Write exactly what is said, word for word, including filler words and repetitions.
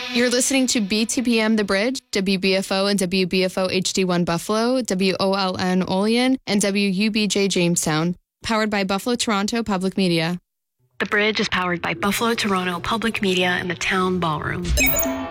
You're listening to B T P M The Bridge, W B F O and W B F O H D one Buffalo, W O L N Olean, and W U B J Jamestown. Powered by Buffalo Toronto Public Media. The Bridge is powered by Buffalo Toronto Public Media and the Town Ballroom.